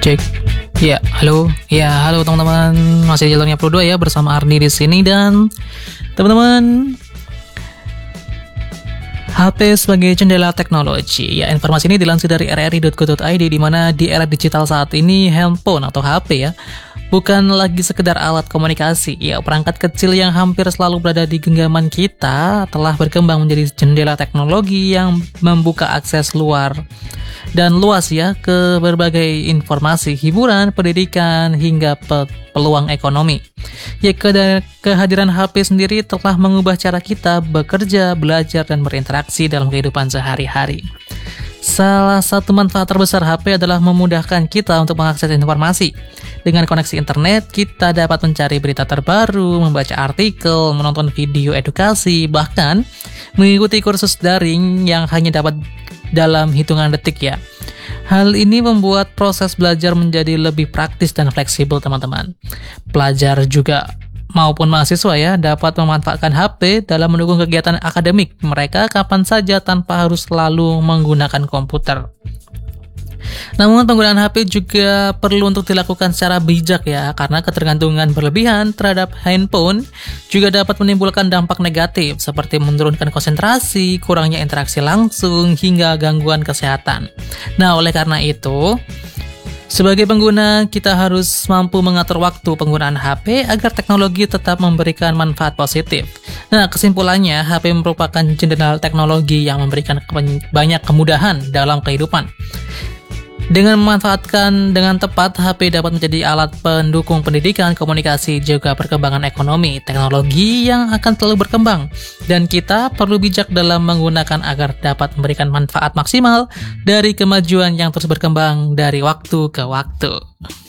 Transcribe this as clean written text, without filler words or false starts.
Cek. Halo teman-teman. Masih jalurnya Pro 2 ya, bersama Ardi di sini. Dan teman-teman, HP sebagai jendela teknologi. Ya, informasi ini dilansir dari rri.co.id, di mana di era digital saat ini handphone atau HP ya bukan lagi sekedar alat komunikasi. Ya, perangkat kecil yang hampir selalu berada di genggaman kita telah berkembang menjadi jendela teknologi yang membuka akses luar dan luas ya ke berbagai informasi, hiburan, pendidikan, hingga peluang ekonomi. Ya, kehadiran HP sendiri telah mengubah cara kita bekerja, belajar, dan berinteraksi dalam kehidupan sehari-hari. Salah satu manfaat terbesar HP adalah memudahkan kita untuk mengakses informasi. Dengan koneksi internet, kita dapat mencari berita terbaru, membaca artikel, menonton video edukasi, bahkan mengikuti kursus daring yang hanya dapat dalam hitungan detik ya. Hal ini membuat proses belajar menjadi lebih praktis dan fleksibel, teman-teman. Pelajar juga maupun mahasiswa ya dapat memanfaatkan HP dalam mendukung kegiatan akademik mereka kapan saja tanpa harus selalu menggunakan komputer. Namun penggunaan HP juga perlu untuk dilakukan secara bijak ya, karena ketergantungan berlebihan terhadap handphone juga dapat menimbulkan dampak negatif seperti menurunkan konsentrasi, kurangnya interaksi langsung, hingga gangguan kesehatan. Nah, oleh karena itu, sebagai pengguna, kita harus mampu mengatur waktu penggunaan HP agar teknologi tetap memberikan manfaat positif. Nah, kesimpulannya, HP merupakan jendela teknologi yang memberikan banyak kemudahan dalam kehidupan. Dengan memanfaatkan dengan tepat, HP dapat menjadi alat pendukung pendidikan, komunikasi, juga perkembangan ekonomi, teknologi yang akan terus berkembang. Dan kita perlu bijak dalam menggunakan agar dapat memberikan manfaat maksimal dari kemajuan yang terus berkembang dari waktu ke waktu.